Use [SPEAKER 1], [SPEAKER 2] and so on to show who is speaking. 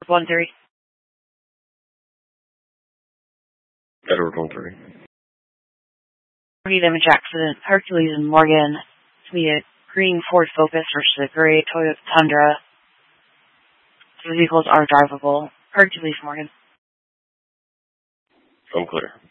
[SPEAKER 1] 1-3.
[SPEAKER 2] Edward 1-3.
[SPEAKER 1] Damage accident, Hercules and Morgan. It's be a green Ford Focus versus a gray Toyota Tundra. The vehicles are drivable. Hercules, Morgan.
[SPEAKER 2] I'm clear.